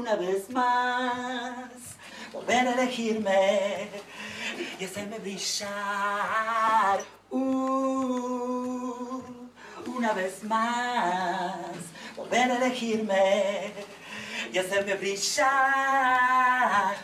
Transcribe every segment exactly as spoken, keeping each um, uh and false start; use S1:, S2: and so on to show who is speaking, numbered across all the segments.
S1: una vez más, volver a elegirme y hacerme brillar. Uh, una vez más, volver a elegirme y hacerme brillar.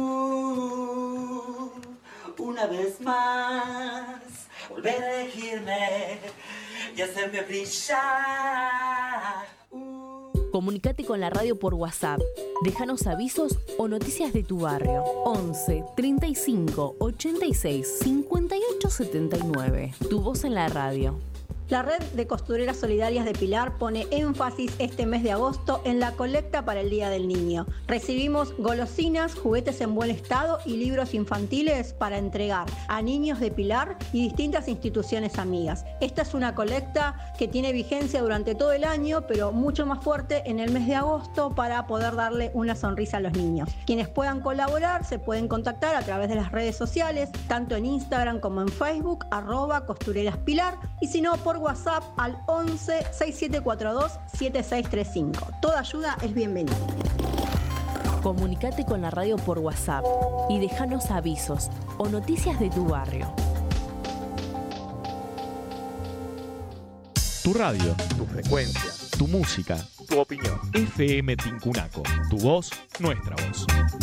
S1: Uh, una vez más, volver a elegirme y hacerme brillar.
S2: Comunicate con la radio por WhatsApp. Déjanos avisos o noticias de tu barrio. once, treinta y cinco, ochenta y seis, cincuenta y ocho, setenta y nueve. Tu voz en la radio.
S3: La Red de Costureras Solidarias de Pilar pone énfasis este mes de agosto en la colecta para el Día del Niño. Recibimos golosinas, juguetes en buen estado y libros infantiles para entregar a niños de Pilar y distintas instituciones amigas. Esta es una colecta que tiene vigencia durante todo el año, pero mucho más fuerte en el mes de agosto para poder darle una sonrisa a los niños. Quienes puedan colaborar se pueden contactar a través de las redes sociales, tanto en Instagram como en Facebook, arroba costureraspilar, y si no, por WhatsApp al once, sesenta y siete cuarenta y dos, setenta y seis treinta y cinco. Toda ayuda es bienvenida.
S2: Comunicate con la radio por WhatsApp y déjanos avisos o noticias de tu barrio.
S4: Tu radio, tu frecuencia, tu música, tu opinión. F M Tincunaco, tu voz, nuestra voz.